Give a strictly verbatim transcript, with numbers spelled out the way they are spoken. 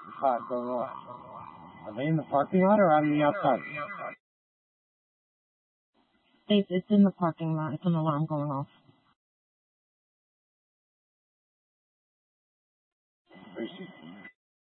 car going off. Are they in the parking lot or out on the outside? It's, it's in the parking lot. It's an alarm going off. Tracy?